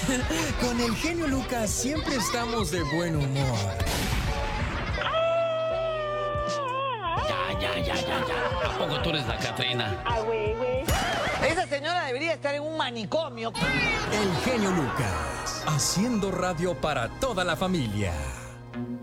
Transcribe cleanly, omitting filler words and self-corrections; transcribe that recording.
Con el genio Lucas siempre estamos de buen humor. Ya. ¿A poco tú eres la Catrina? Esa señora debería estar en un manicomio. El genio Lucas, haciendo radio para toda la familia.